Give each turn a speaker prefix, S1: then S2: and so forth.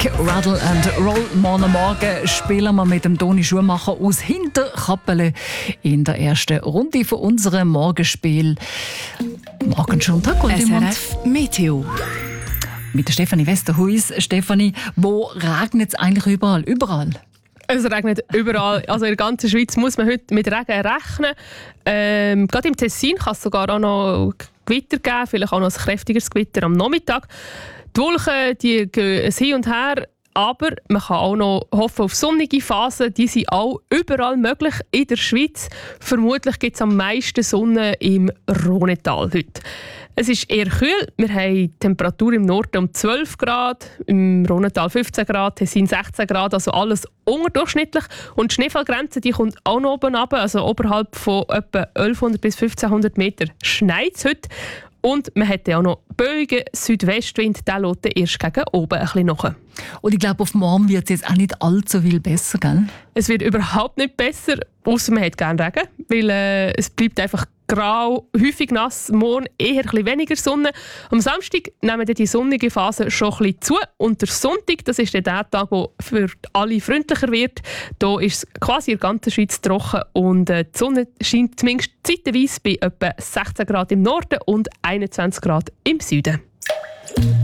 S1: Musik, Rattle and Roll. Morgen spielen wir mit dem Toni Schumacher aus Hinterkappelen in der ersten Runde von unserem Morgenspiel. Morgen schon Tag und
S2: SRF Meteo.
S1: Mit der Stefanie Westerhuis. Stefanie, wo regnet es eigentlich überall? Überall?
S3: Es regnet überall. Also in der ganzen Schweiz muss man heute mit Regen rechnen. Gerade im Tessin kann es sogar auch noch Gewitter geben, vielleicht auch noch ein kräftigeres Gewitter am Nachmittag. Die Wolken die gehen hin und her, aber man kann auch noch hoffen auf sonnige Phasen. Die sind auch überall möglich in der Schweiz. Vermutlich gibt es am meisten Sonne im Rhonetal heute. Es ist eher kühl. Wir haben Temperatur im Norden um 12 Grad, im Rhonetal 15 Grad, Tessin 16 Grad, also alles unterdurchschnittlich. Und die Schneefallgrenze die kommt auch noch oben runter, also oberhalb von etwa 1100 bis 1500 Meter schneit es heute. Und man hat auch noch Böigen, Südwestwind, der lässt erst gegen oben ein bisschen nach.
S1: Und ich glaube, auf morgen wird es jetzt auch nicht allzu viel besser, gell?
S3: Es wird überhaupt nicht besser, ausser man hat gerne Regen, weil es bleibt einfach grau, häufig nass, morgen eher ein bisschen weniger Sonne. Am Samstag nehmen die sonnige Phase schon ein bisschen zu und der Sonntag, das ist der Tag, der für alle freundlicher wird. Da ist es quasi in der ganzen Schweiz trocken und die Sonne scheint zumindest zeitweise bei etwa 16 Grad im Norden und 21 Grad im Süden.